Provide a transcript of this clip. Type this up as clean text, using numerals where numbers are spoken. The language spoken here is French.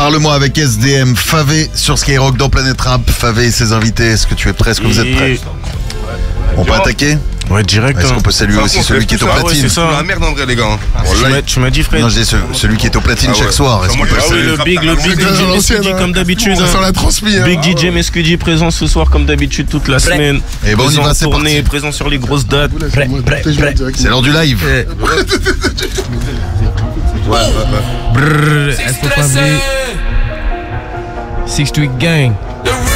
Parle-moi avec SDM, Favé sur Skyrock dans Planète Rap. Favé et ses invités, est-ce que tu es prêt? Est-ce que vous êtes prêts? On peut attaquer? Ouais, direct. Est-ce qu'on peut saluer aussi celui qui est au platine? C'est ça. La merde en vrai les gars. Tu m'as dit Fred. Non, je dis celui qui est au platine chaque soir. Est-ce qu'on peut le saluer? Le Big DJ Mescudi comme d'habitude. Ça la transmis. Big DJ Mescudi présent ce soir comme d'habitude toute la semaine. Et bon, on y va, c'est tourné, parti. présent sur les grosses dates. Prêt. C'est l'heure du live. Brrr, F.B. 6 Street Gang.